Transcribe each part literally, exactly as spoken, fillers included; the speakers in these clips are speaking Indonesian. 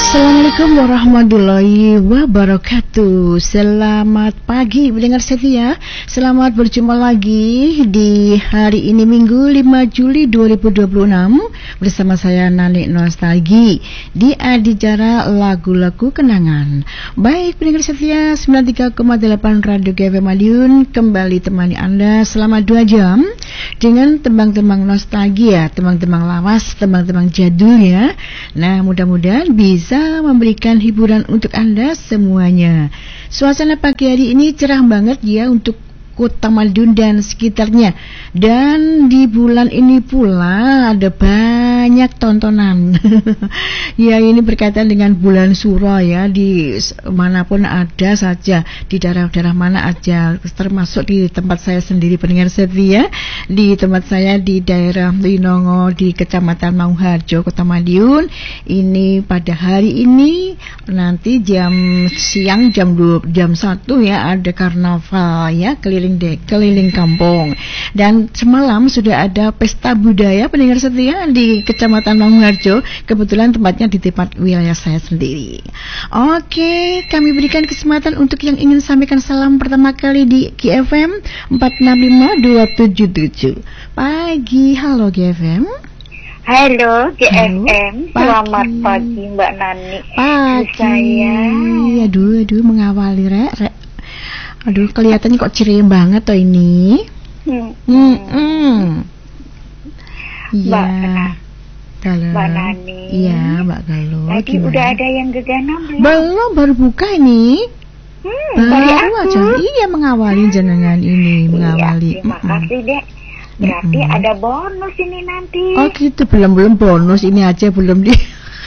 Assalamualaikum warahmatullahi wabarakatuh. Selamat pagi pendengar setia. Selamat berjumpa lagi di hari ini Minggu lima Juli dua ribu dua puluh enam bersama saya Nani Nostalgi di adicara lagu-lagu kenangan. Baik pendengar setia, sembilan puluh tiga koma delapan Radio G F M Madiun kembali temani Anda selama dua jam dengan tembang-tembang nostalgia, tembang-tembang lawas, tembang-tembang jadul ya. Nah, mudah-mudahan bisa memberikan hiburan untuk Anda semuanya. Suasana pagi hari ini cerah banget ya untuk Kota Madiun dan sekitarnya. Dan di bulan ini pula ada banyak tontonan. Ya, ini berkaitan dengan bulan Suro ya, di manapun ada saja, di daerah-daerah mana aja, termasuk di tempat saya sendiri pendengar setia, di tempat saya di daerah Linongo di Kecamatan Manguharjo, Kota Madiun. Ini pada hari ini nanti jam siang jam dua, jam satu ya ada karnaval ya keliling de, keliling kampung. Dan semalam sudah ada pesta budaya pendengar setia di Kecamatan Manguharjo. Kebetulan tempatnya di tempat wilayah saya sendiri. Oke, kami berikan kesempatan untuk yang ingin sampaikan salam pertama kali di G F M empat enam lima dua tujuh tujuh. Pagi, halo G F M. Halo G F M, selamat pagi Mbak Nani. Pagi. Saya. Aduh, aduh mengawali rek, rek. Aduh, kelihatannya kok ceria banget toh ini. Hmm. Hmm. hmm. Mbak Galuh. Mbak Nani. Iya, Mbak Galuh. Tadi gimana? udah ada yang geganam belum? Belum, baru buka ini. Hmm, baru aja. Iya, mengawali jenengan ini, mengawali. Iya, terima kasih, Dek. Berarti mm-mm. ada bonus ini nanti. Oh gitu, belum-belum bonus ini aja belum di.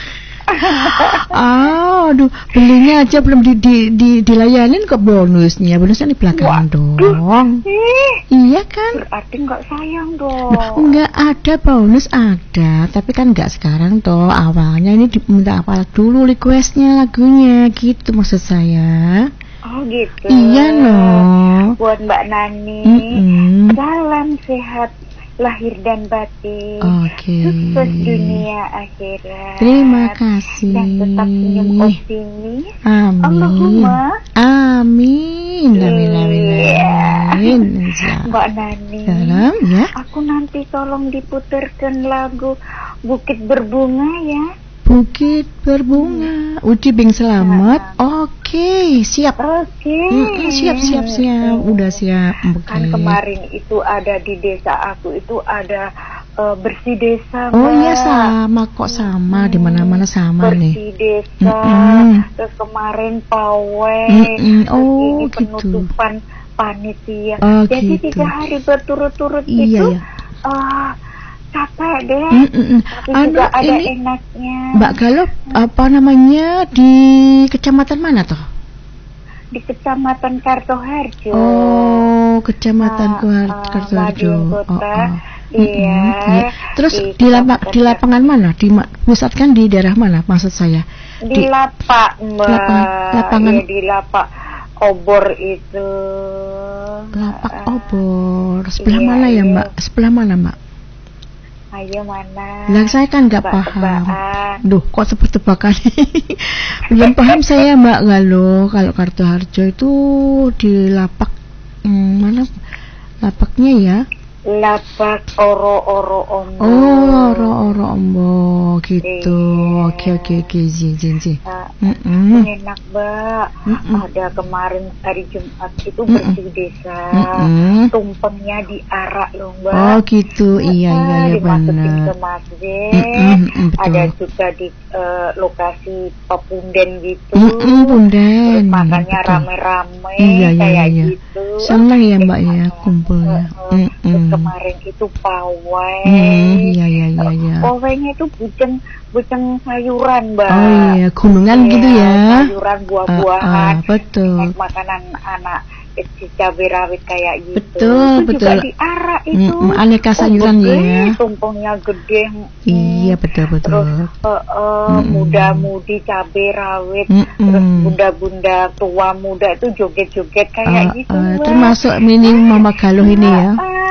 Oh, aduh, belinya aja belum di, di, di dilayanin kok bonusnya. Bonusnya di belakang dong. Eh, iya kan? Berarti nggak sayang dong. Nah, nggak ada bonus ada, tapi kan nggak sekarang toh. Awalnya ini diminta apa dulu requestnya lagunya, gitu maksud saya. Oh gitu. Iya loh. Buat Mbak Nani, Mm-mm. salam sehat lahir dan batin, okay. sukses dunia akhirat. Terima kasih. Dan tetap senyum optimis. Amin. Allahumma amin. Amin amin amin. Mbak Nani, salam ya. Aku nanti tolong diputarkan lagu Bukit Berbunga ya. Bukit Berbunga, Udi Bing Selamat. Oke, okay, siap. Oke. Okay. Mm-mm, siap, siap, siap. Udah siap. Okay. Kan kemarin itu ada di desa aku itu ada uh, bersih desa. Oh iya sama kok sama, hmm. di mana-mana sama bersih nih. Bersih desa. Mm-mm. Terus kemarin pawai. Mm-mm. Oh terus ini gitu. penutupan panitia. Oh, jadi gitu. tiga hari berturut-turut iya, itu. Iya. Uh, capek deh. Mm-mm. Tapi Anu, juga ada ini, enaknya. Mbak Galuh, apa namanya di kecamatan mana toh? Di Kecamatan Kartoharjo. Oh, Kecamatan uh, Kartoharjo. Uh, oh, oh. Iya. Mm-hmm. Terus di, di, lapak, di lapangan mana? Di pusatkan di daerah mana? Maksud saya. Di, di lapak, Mbak. Lapangan, lapangan. Ya, di lapak obor itu. Lapak obor. Sebelah iya, mana ya, iya. Mbak? Sebelah mana, Mbak? Ayo mana? Lah saya kan nggak paham. Duh, kok seperti tebakan? Belum paham saya Mbak Galuh. Kalau Kartoharjo itu di lapak hmm, mana? Lapaknya ya? Lapak oro-oro ombo. Oh, oro-oro ombo gitu. Oke oke oke zin zin zin. Enak Mbak. Mm-mm. Ada kemarin hari Jumat itu bersih Mm-mm. desa. Mm-mm. Tumpengnya diarak loh Mbak. Oh gitu. Iya iya iya dimasukin benar. ke masjid. Mm-mm, ada juga di uh, lokasi pepunden gitu. Mm-mm, punden. Terus makannya betul. Rame-rame iya, iya, kayak iya. gitu. Senang ya Mbak ya kumpulnya. Uh, uh, kemarin itu pawai. Mm, iya iya iya iya. Pawainya itu buceng buceng sayuran, Mbak. Oh iya, gunungan iya, gitu ya. Sayuran buah-buahan. Uh, uh, betul. Makanan anak kecil cabai rawit kayak gitu. Betul, itu betul. juga diarak itu. Mm, aneka sayuran gede, ya. Tumpengnya gede. Iya, betul betul. Terus uh, uh, mm, muda-mudi cabai rawit. Mm, Terus bunda-bunda tua muda itu joget-joget kayak uh, gitu. Uh, termasuk mini Mama Galuh ini ya. Uh,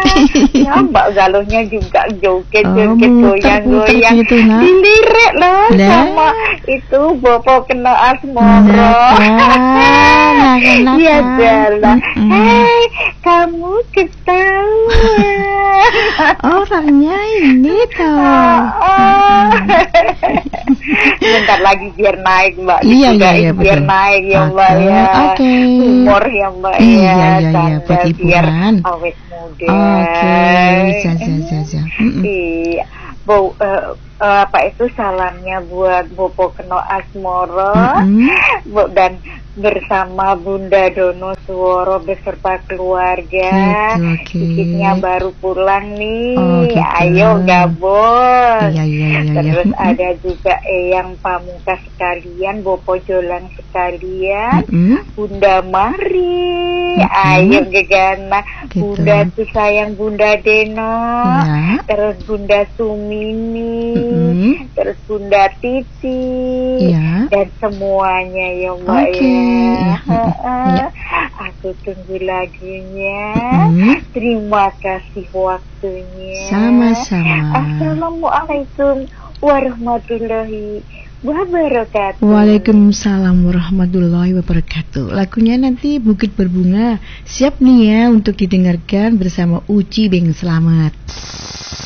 Ya Mbak Galuhnya juga joget-joget, Oh, goyang-goyang, gitu, ha? dilirik loh Nah. sama itu Bopo Kena Asmoro. Nah, kan, Iya kan. jalan. Mm-mm. Hei, kamu ketahuan. Orangnya ini toh. Oh. Bentar lagi biar naik Mbak. Iya, Juga iya, iya, biar betul. naik ya Mbak Oke, ya. oke. Humor ya Mbak Iya, ya. iya, iya, Tanda buat biar hiburan. awet muda. Oke, jaza, jaza. Mm-mm. Iya. Bo, eh, eh, apa itu salamnya buat Bopo Keno Asmoro. Mm-mm. Bo, dan bersama Bunda Dono Suworo beserta keluarga. Gitu, oke. Kikitnya baru pulang nih. Oh, gitu. Ayo gabung. Iya, iya, iya, iya. Terus Mm-mm. ada juga Eyang Pamungkas sekalian, Bopo Jolang sekalian, Mm-mm. Bunda Mari. Mm-mm. Ayo gegana. Gitu. Bunda Tusayang, Bunda Deno. Iya. Terus Bunda Sumini. Mm-mm. Terus Bunda Titi. Iya. Dan semuanya ya Mbak Oke, ya. iya, Heeh. iya. Aku tunggu lagunya. Mm-mm. Terima kasih waktunya. Sama-sama. Assalamualaikum warahmatullahi wabarakatuh. Waalaikumsalam warahmatullahi wabarakatuh. Lagunya nanti Bukit Berbunga. Siap nih ya untuk didengarkan bersama Uci Beng Selamat.